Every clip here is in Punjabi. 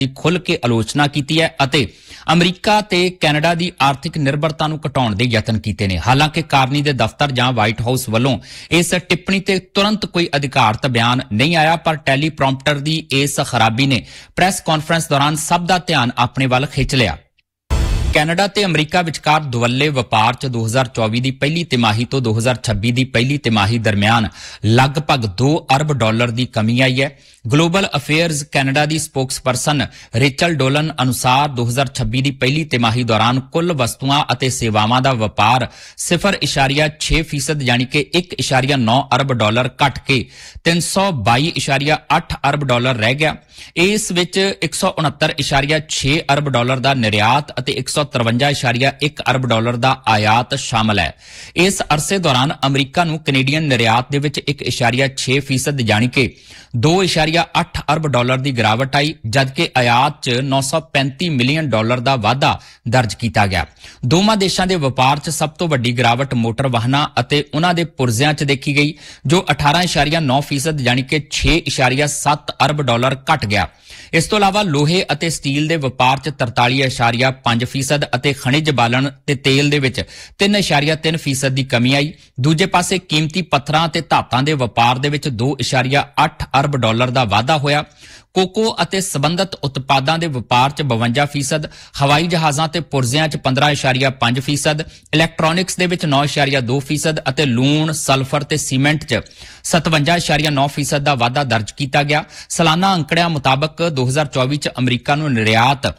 खुल के आलोचना की है ਅਤੇ ਅਮਰੀਕਾ ਤੇ ਕੈਨੇਡਾ ਦੀ ਆਰਥਿਕ ਨਿਰਭਰਤਾ ਨੂੰ ਘਟਾਉਣ ਦੇ ਯਤਨ ਕੀਤੇ ਨੇ। ਹਾਲਾਂਕਿ ਕਾਰਨੀ ਦੇ ਦਫ਼ਤਰ ਜਾਂ ਵਾਈਟ ਹਾਊਸ ਵੱਲੋਂ ਇਸ ਟਿੱਪਣੀ ਤੇ ਤੁਰੰਤ ਕੋਈ ਅਧਿਕਾਰਤ ਬਿਆਨ ਨਹੀਂ ਆਇਆ, ਪਰ ਟੈਲੀਪ੍ਰੋਂਪਟਰ ਦੀ ਇਸ ਖਰਾਬੀ ਨੇ ਪ੍ਰੈਸ ਕਾਨਫਰੰਸ ਦੌਰਾਨ ਸਭ ਦਾ ਧਿਆਨ ਆਪਣੇ ਵੱਲ ਖਿੱਚ ਲਿਆ। ਕੈਨੇਡਾ ਤੇ ਅਮਰੀਕਾ ਵਿਚਕਾਰ ਦੁਵੱਲੇ ਵਪਾਰ 'ਚ 2024 ਦੀ ਪਹਿਲੀ ਤਿਮਾਹੀ ਤੋਂ 2026 ਦੀ ਪਹਿਲੀ ਤਿਮਾਹੀ ਦਰਮਿਆਨ ਲਗਭਗ $2 ਅਰਬ ਦੀ ਕਮੀ ਆਈ ਹੈ। ਗਲੋਬਲ ਅਫੇਅਰਜ਼ ਕੈਨੇਡਾ ਦੀ ਸਪੋਕਸਪਰਸਨ ਰੇਚਲ ਡੋਲਨ ਅਨੁਸਾਰ 2026 ਦੀ ਪਹਿਲੀ ਤਿਮਾਹੀ ਦੌਰਾਨ ਕੁੱਲ ਵਸਤੂਆਂ ਅਤੇ ਸੇਵਾਵਾਂ ਦਾ ਵਪਾਰ 0.6% ਯਾਨੀ ਕਿ $1.9 ਅਰਬ ਘਟ ਕੇ $322.8 ਅਰਬ ਰਹਿ ਗਿਆ। ਇਸ ਵਿੱਚ $169.6 ਅਰਬ ਦਾ ਨਿਰਯਾਤ ਅਤੇ $153.1 ਅਰਬ ਦਾ ਆਯਾਤ ਸ਼ਾਮਲ ਹੈ। ਇਸ ਅਰਸੇ ਦੌਰਾਨ ਅਮਰੀਕਾ ਨੂੰ ਕੈਨੇਡੀਅਨ ਨਿਰਯਾਤ ਦੇ ਵਿੱਚ 1.6% ਯਾਨੀ ਕਿ $2.8 ਅਰਬ ਦੀ ਗਿਰਾਵਟ ਆਈ, ਜਦਕਿ ਆਯਾਤ 'ਚ $935 ਮਿਲੀਅਨ ਦਾ ਵਾਧਾ ਦਰਜ ਕੀਤਾ ਗਿਆ। ਦੋਵਾਂ ਦੇਸ਼ਾਂ ਦੇ ਵਪਾਰ 'ਚ ਸਭ ਤੋਂ ਵੱਡੀ ਗਿਰਾਵਟ ਮੋਟਰ ਵਾਹਨਾਂ ਅਤੇ ਉਹਨਾਂ ਦੇ ਪੁਰਜ਼ਿਆਂ 'ਚ ਦੇਖੀ ਗਈ, ਜੋ 18.9% ਯਾਨੀ ਕਿ $6.7 ਅਰਬ ਘਟ ਗਿਆ। ਇਸ ਤੋਂ ਇਲਾਵਾ ਲੋਹੇ ਅਤੇ ਸਟੀਲ ਦੇ ਵਪਾਰ 'ਚ 43.5% ਅਤੇ ਖਣਿਜ ਬਾਲਣ ਤੇ ਤੇਲ ਦੇ ਵਿੱਚ 3.3% ਦੀ ਕਮੀ ਆਈ। ਦੂਜੇ ਪਾਸੇ ਕੀਮਤੀ ਪੱਥਰਾਂ ਤੇ ਧਾਤਾਂ ਦੇ ਵਪਾਰ ਦੇ ਵਿੱਚ $2.8 ਅਰਬ ਦਾ ਵਾਧਾ ਹੋਇਆ। ਕੋਕੋ ਅਤੇ ਸਬੰਧਤ ਉਤਪਾਦਾਂ ਦੇ ਵਪਾਰ 'ਚ 52%, ਹਵਾਈ ਜਹਾਜ਼ਾਂ ਤੇ ਪੁਰਜ਼ਿਆਂ 'ਚ 15.5%, ਇਲੈਕਟ੍ਰੋਨਿਕਸ ਦੇ ਵਿੱਚ 9.2% ਅਤੇ ਲੂਣ, ਸਲਫਰ ਤੇ ਸੀਮੈਂਟ 'ਚ 57.9% ਦਾ ਵਾਧਾ ਦਰਜ ਕੀਤਾ ਗਿਆ। ਸਾਲਾਨਾ ਅੰਕੜਿਆਂ ਮੁਤਾਬਕ 2024 'ਚ ਅਮਰੀਕਾ ਨੂੰ ਨਿਰਯਾਤ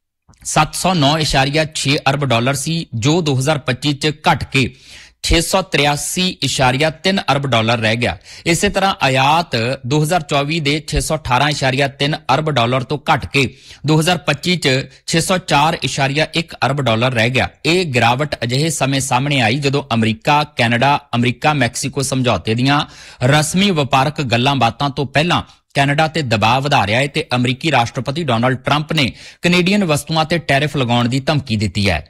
$709.6 ਅਰਬ ਸੀ, ਜੋ 2025 'ਚ ਘਟ ਕੇ $683.3 ਅਰਬ ਰਹਿ ਗਿਆ। ਇਸੇ ਤਰ੍ਹਾਂ ਆਯਾਤ 2024 ਦੇ $618.3 ਅਰਬ ਤੋਂ ਘਟ ਕੇ 2025 ਚ $604.1 ਅਰਬ ਰਹਿ ਗਿਆ। ਇਹ ਗਿਰਾਵਟ ਅਜਿਹੇ ਸਮੇਂ ਸਾਹਮਣੇ ਆਈ ਜਦੋਂ ਅਮਰੀਕਾ, ਕੈਨੇਡਾ, ਅਮਰੀਕਾ-ਮੈਕਸੀਕੋ ਸਮਝੌਤੇ ਦੀਆਂ ਰਸਮੀ ਵਪਾਰਕ ਗੱਲਾਂ-ਬਾਤਾਂ ਤੋਂ ਪਹਿਲਾਂ ਕੈਨੇਡਾ ਤੇ ਦਬਾਅ ਵਧਾ ਰਿਹਾ ਹੈ ਤੇ ਅਮਰੀਕੀ ਰਾਸ਼ਟਰਪਤੀ ਡੋਨਾਲਡ ਟਰੰਪ ਨੇ ਕੈਨੇਡੀਅਨ ਵਸਤੂਆਂ ਤੇ ਟੈਰਿਫ ਲਗਾਉਣ ਦੀ ਧਮਕੀ ਦਿੱਤੀ ਹੈ।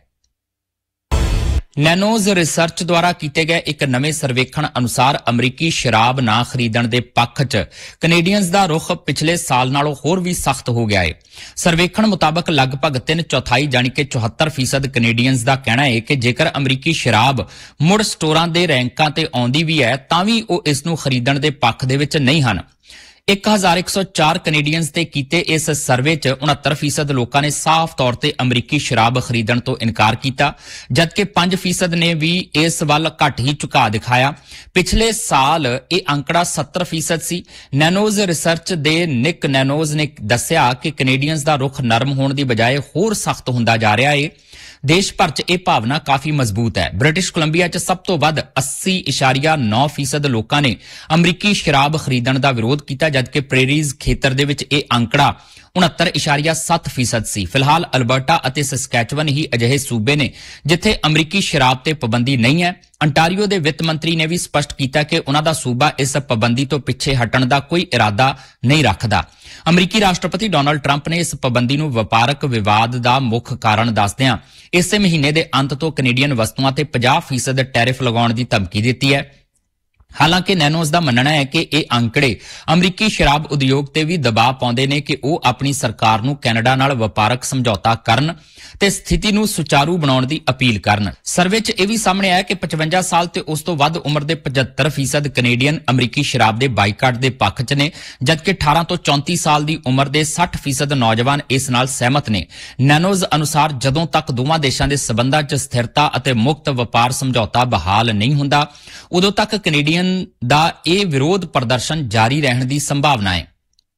ਨੈਨੋਜ਼ ਰਿਸਰਚ ਦੁਆਰਾ ਕੀਤੇ ਗਏ ਇੱਕ ਨਵੇਂ ਸਰਵੇਖਣ ਅਨੁਸਾਰ ਅਮਰੀਕੀ ਸ਼ਰਾਬ ਨਾ ਖਰੀਦਣ ਦੇ ਪੱਖ 'ਚ ਕੈਨੇਡੀਅਨਜ਼ ਦਾ ਰੁਖ ਪਿਛਲੇ ਸਾਲ ਨਾਲੋਂ ਹੋਰ ਵੀ ਸਖਤ ਹੋ ਗਿਆ ਹੈ। ਸਰਵੇਖਣ ਮੁਤਾਬਕ ਲਗਭਗ 3/4 ਯਾਨੀ ਕਿ 74% ਕੈਨੇਡੀਅਨਜ਼ ਦਾ ਕਹਿਣਾ ਹੈ ਕਿ ਜੇਕਰ ਅਮਰੀਕੀ ਸ਼ਰਾਬ ਮੁੜ ਸਟੋਰਾਂ ਦੇ ਰੈਂਕਾਂ ਤੇ ਆਉਂਦੀ ਵੀ ਹੈ ਤਾਂ ਵੀ ਉਹ ਇਸ ਨੂੰ ਖਰੀਦਣ ਦੇ ਪੱਖ ਦੇ ਵਿੱਚ ਨਹੀਂ ਹਨ। 1104 ਕੈਨੇਡੀਅਨਜ਼ ਤੇ ਕੀਤੇ ਇਸ ਸਰਵੇ 'ਚ 69% ਲੋਕਾਂ ਨੇ ਸਾਫ਼ ਤੌਰ ਤੇ ਅਮਰੀਕੀ ਸ਼ਰਾਬ ਖਰੀਦਣ ਤੋਂ ਇਨਕਾਰ ਕੀਤਾ, ਜਦਕਿ 5% ਨੇ ਵੀ ਇਸ ਵੱਲ ਘੱਟ ਹੀ ਝੁਕਾਅ ਦਿਖਾਇਆ। ਪਿਛਲੇ ਸਾਲ ਇਹ ਅੰਕੜਾ 70% ਸੀ। ਨੈਨੋਜ਼ ਰਿਸਰਚ ਦੇ ਨਿਕ ਨੈਨੋਜ਼ ਨੇ ਦੱਸਿਆ ਕਿ ਕੈਨੇਡੀਅਨਜ਼ ਦਾ ਰੁਖ ਨਰਮ ਹੋਣ ਦੀ ਬਜਾਏ ਹੋਰ ਸਖਤ ਹੁੰਦਾ ਜਾ ਰਿਹਾ ਹੈ। ਦੇਸ਼ ਭਰ 'ਚ ਇਹ ਭਾਵਨਾ ਕਾਫੀ ਮਜ਼ਬੂਤ ਹੈ। ਬ੍ਰਿਟਿਸ਼ ਕੋਲੰਬੀਆ 'ਚ ਸਭ ਤੋਂ ਵੱਧ 80.9% ਲੋਕਾਂ ਨੇ ਅਮਰੀਕੀ ਸ਼ਰਾਬ ਖਰੀਦਣ ਦਾ ਵਿਰੋਧ ਕੀਤਾ, ਜਦਕਿ ਪ੍ਰੇਰੀਜ਼ ਖੇਤਰ ਦੇ ਵਿੱਚ ਇਹ ਅੰਕੜਾ 69.7% ਸੀ। ਫਿਲਹਾਲ ਅਲਬਰਟਾ ਅਤੇ ਸਸਕੈਚਵਨ ਹੀ ਅਜਿਹੇ ਸੂਬੇ ਨੇ ਜਿੱਥੇ ਅਮਰੀਕੀ ਸ਼ਰਾਬ ਤੇ ਪਾਬੰਦੀ ਨਹੀਂ ਹੈ। ਅੰਟਾਰੀਓ ਦੇ ਵਿੱਤ ਮੰਤਰੀ ਨੇ ਵੀ ਸਪਸ਼ਟ ਕੀਤਾ ਕਿ ਉਹਨਾਂ ਦਾ ਸੂਬਾ ਇਸ ਪਾਬੰਦੀ ਤੋਂ ਪਿੱਛੇ ਹਟਣ ਦਾ ਕੋਈ ਇਰਾਦਾ ਨਹੀਂ ਰੱਖਦਾ। ਅਮਰੀਕੀ ਰਾਸ਼ਟਰਪਤੀ ਡੋਨਾਲਡ ਟਰੰਪ ਨੇ ਇਸ ਪਾਬੰਦੀ ਨੂੰ ਵਪਾਰਕ ਵਿਵਾਦ ਦਾ ਮੁੱਖ ਕਾਰਨ ਦੱਸਦਿਆਂ ਇਸੇ ਮਹੀਨੇ ਦੇ ਅੰਤ ਤੋਂ ਕੈਨੇਡੀਅਨ ਵਸਤੂਆਂ ਤੇ 50% ਟੈਰਿਫ ਲਗਾਉਣ ਦੀ ਧਮਕੀ ਦਿੱਤੀ ਹੈ। ਹਾਲਾਂਕਿ ਨੈਨੋਜ਼ ਦਾ ਮੰਨਣਾ ਹੈ ਕਿ ਇਹ ਅੰਕੜੇ ਅਮਰੀਕੀ ਸ਼ਰਾਬ ਉਦਯੋਗ ਤੇ ਵੀ ਦਬਾਅ ਪਾਉਂਦੇ ਨੇ ਕਿ ਉਹ ਆਪਣੀ ਸਰਕਾਰ ਨੂੰ ਕੈਨੇਡਾ ਨਾਲ ਵਪਾਰਕ ਸਮਝੌਤਾ ਕਰਨ ਤੇ ਸਥਿਤੀ ਨੂੰ ਸੁਚਾਰੂ ਬਣਾਉਣ ਦੀ ਅਪੀਲ ਕਰਨ। ਸਰਵੇ 'ਚ ਇਹ ਵੀ ਸਾਹਮਣੇ ਆਇਆ ਕਿ 55 ਸਾਲ ਤੇ ਉਸ ਤੋਂ ਵੱਧ ਉਮਰ ਦੇ 75% ਕੈਨੇਡੀਅਨ ਅਮਰੀਕੀ ਸ਼ਰਾਬ ਦੇ ਬਾਈਕਾਟ ਦੇ ਪੱਖ 'ਚ ਨੇ, ਜਦਕਿ 18 ਤੋਂ 34 ਸਾਲ ਦੀ ਉਮਰ ਦੇ 60% ਨੌਜਵਾਨ ਇਸ ਨਾਲ ਸਹਿਮਤ ਨੇ। ਨੈਨੋਜ਼ ਅਨੁਸਾਰ ਜਦੋਂ ਤੱਕ ਦੋਵਾਂ ਦੇਸ਼ਾਂ ਦੇ ਸਬੰਧਾਂ 'ਚ ਸਥਿਰਤਾ ਅਤੇ ਮੁਕਤ ਵਪਾਰ ਸਮਝੌਤਾ ਬਹਾਲ ਨਹੀਂ ਹੁੰਦਾ, ਉਦੋਂ ਤੱਕ ਕੈਨੇਡੀਅਨ ਦਾ ਇਹ ਵਿਰੋਧ ਪ੍ਰਦਰਸ਼ਨ ਜਾਰੀ ਰਹਿਣ ਦੀ ਸੰਭਾਵਨਾ ਹੈ।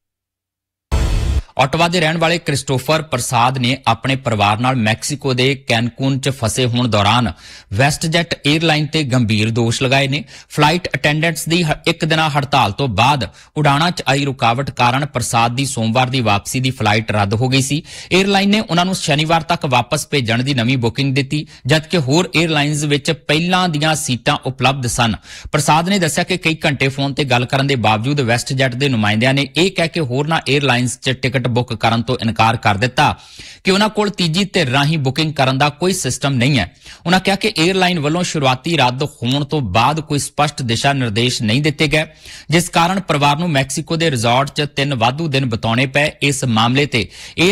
ਆਟਵਾ ਦੇ ਰਹਿਣ ਵਾਲੇ ਕ੍ਰਿਸਟੋਫਰ ਪ੍ਰਸਾਦ ਨੇ ਆਪਣੇ ਪਰਿਵਾਰ ਨਾਲ ਮੈਕਸੀਕੋ ਦੇ ਕੈਨਕੂਨ 'ਚ ਫਸੇ ਹੋਣ ਦੌਰਾਨ ਵੈਸਟਜੈਟ 에ਅਰਲਾਈਨ ਤੇ ਗੰਭੀਰ ਦੋਸ਼ ਲਗਾਏ ਨੇ। ਫਲਾਈਟ ਅਟੈਂਡੈਂਟਸ ਦੀ ਇੱਕ ਦਿਨਾ ਹੜਤਾਲ ਤੋਂ ਬਾਅਦ ਉਡਾਣਾਂ 'ਚ ਆਈ ਰੁਕਾਵਟ ਕਾਰਨ ਪ੍ਰਸਾਦ ਦੀ ਸੋਮਵਾਰ ਦੀ ਵਾਪਸੀ ਦੀ ਫਲਾਈਟ ਰੱਦ ਹੋ ਗਈ ਸੀ। 에ਅਰਲਾਈਨ ਨੇ ਉਹਨਾਂ ਨੂੰ ਸ਼ਨੀਵਾਰ ਤੱਕ ਵਾਪਸ ਭੇਜਣ ਦੀ ਨਵੀਂ ਬੁਕਿੰਗ ਦਿੱਤੀ, ਜਦਕਿ ਹੋਰ 에ਅਰਲਾਈਨਸ ਵਿੱਚ ਪਹਿਲਾਂ ਦੀਆਂ ਸੀਟਾਂ ਉਪਲਬਧ ਸਨ। ਪ੍ਰਸਾਦ ਨੇ ਦੱਸਿਆ ਕਿ ਕਈ ਘੰਟੇ ਫੋਨ ਤੇ ਗੱਲ ਕਰਨ ਦੇ ਬਾਵਜੂਦ ਵੈਸਟਜੈਟ ਦੇ ਨੁਮਾਇੰਦਿਆਂ ਨੇ ਇਹ ਕਹਿ ਕੇ ਹੋਰਨਾਂ 에ਅਰਲਾਈਨਸ 'ਚ ਟਿਕਟ ਬੁੱਕ ਕਰਨ ਤੋਂ ਇਨਕਾਰ ਕਰ ਦਿੱਤਾ ਕਿ ਉਹਨਾਂ ਕੋਲ ਤੀਜੀ ਧਿਰ ਰਾਹੀਂ ਬੁਕਿੰਗ ਕਰਨ ਦਾ ਕੋਈ ਸਿਸਟਮ ਨਹੀਂ ਹੈ। ਉਹਨਾਂ ਕਿਹਾ ਕਿ 에ਅਰਲਾਈਨ ਵੱਲੋਂ ਸ਼ੁਰੂਆਤੀ ਰੱਦ ਹੋਣ ਤੋਂ ਬਾਅਦ ਕੋਈ ਸਪਸ਼ਟ ਦਿਸ਼ਾ ਨਿਰਦੇਸ਼ ਨਹੀਂ ਦਿੱਤੇ ਗਏ, ਜਿਸ ਕਾਰਨ ਪਰਿਵਾਰ ਨੂੰ ਮੈਕਸੀਕੋ ਦੇ ਰਿਜ਼ੋਰਟ 'ਚ 3 ਵਾਧੂ ਦਿਨ ਬਿਤਾਉਣੇ ਪਏ। ਇਸ ਮਾਮਲੇ ਤੇ